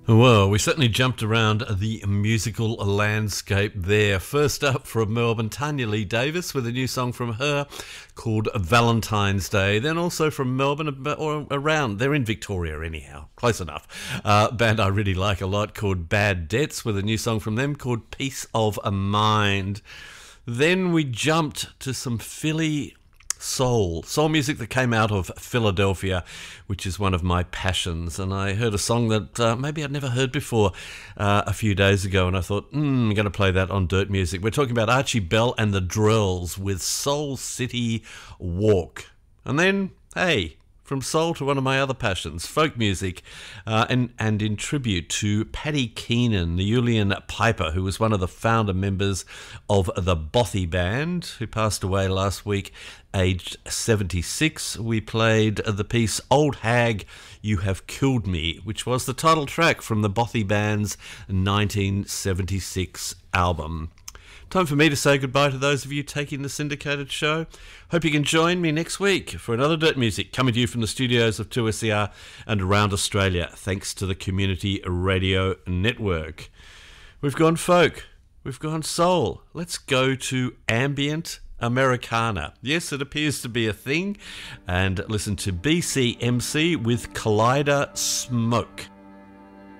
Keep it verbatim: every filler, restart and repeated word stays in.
Well, we certainly jumped around the musical landscape there. First up from Melbourne, Tanya Lee Davis with a new song from her called Valentine's Day. Then also from Melbourne, or around, they're in Victoria anyhow, close enough. Uh, band I really like a lot called Bad Debts with a new song from them called Peace of a Mind. Then we jumped to some Philly soul, soul music that came out of Philadelphia, which is one of my passions. And I heard a song that uh, maybe I'd never heard before uh, a few days ago, and I thought, hmm, I'm going to play that on Dirt Music. We're talking about Archie Bell and the Drills with Soul City Walk. And then, hey, from soul to one of my other passions, folk music, uh, and, and in tribute to Paddy Keenan, the Julian Piper, who was one of the founder members of the Bothy Band, who passed away last week, aged seventy-six. We played the piece Old Hag, You Have Killed Me, which was the title track from the Bothy Band's nineteen seventy-six album. Time for me to say goodbye to those of you taking the syndicated show. Hope you can join me next week for another Dirt Music coming to you from the studios of two S C R and around Australia, thanks to the Community Radio Network. We've gone folk, we've gone soul. Let's go to ambient Americana. Yes, it appears to be a thing. And listen to B C M C with Collider Smoke.